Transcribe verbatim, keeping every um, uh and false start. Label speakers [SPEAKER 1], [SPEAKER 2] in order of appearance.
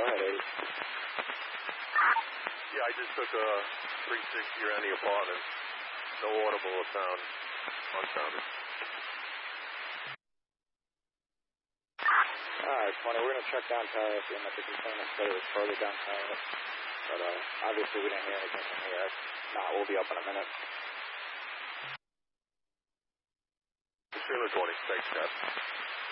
[SPEAKER 1] ahead, eight.
[SPEAKER 2] Yeah, I just took a three sixty around the apartment. No audible sound. Unsounded.
[SPEAKER 1] Alright, twenty, we're going to check down tower at the end of the containment instead of further down tower. But uh, obviously we didn't hear anything from here. Nah, we'll be up in a minute.
[SPEAKER 2] Trailer twenty, thanks, Scott.